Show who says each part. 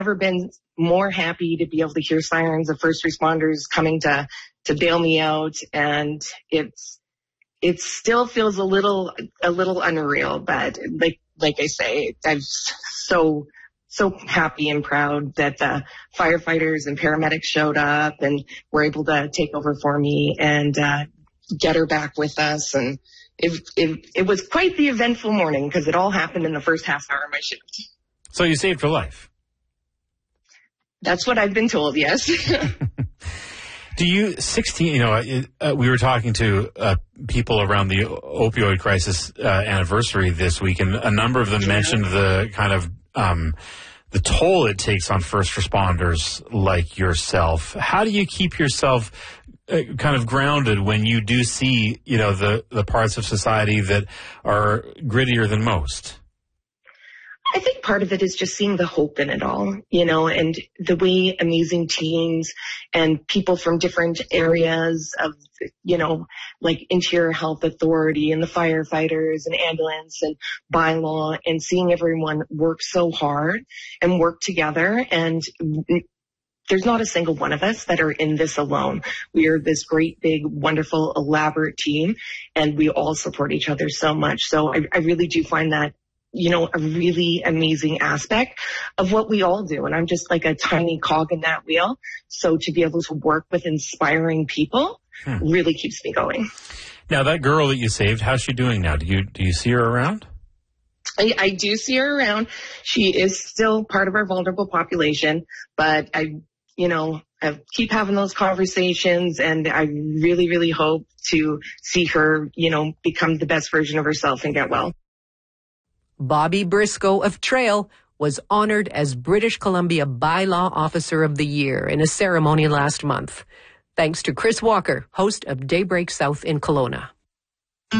Speaker 1: never been more happy to be able to hear sirens of first responders coming to bail me out. And it still feels a little unreal, but like I say, I'm so happy and proud that the firefighters and paramedics showed up and were able to take over for me and get her back with us. And it was quite the eventful morning because it all happened in the first half hour of my shift.
Speaker 2: So you saved her life?
Speaker 1: That's what I've been told, yes.
Speaker 2: Do you, 16, we were talking to people around the opioid crisis anniversary this week, and a number of them mentioned the kind of the toll it takes on first responders like yourself. How do you keep yourself kind of grounded when you do see, the parts of society that are grittier than most?
Speaker 1: I think part of it is just seeing the hope in it all, and the way amazing teams and people from different areas of, like Interior Health Authority and the firefighters and ambulance and bylaw, and seeing everyone work so hard and work together. And there's not a single one of us that are in this alone. We are this great, big, wonderful, elaborate team, and we all support each other so much. So I really do find that a really amazing aspect of what we all do. And I'm just like a tiny cog in that wheel. So to be able to work with inspiring people really keeps me going.
Speaker 2: Now, that girl that you saved, how's she doing now? Do you see her around?
Speaker 1: I do see her around. She is still part of our vulnerable population, but I keep having those conversations, and I really, really hope to see her, become the best version of herself and get well.
Speaker 3: Bobby Briscoe of Trail was honored as British Columbia Bylaw Officer of the Year in a ceremony last month. Thanks to Chris Walker, host of Daybreak South in Kelowna.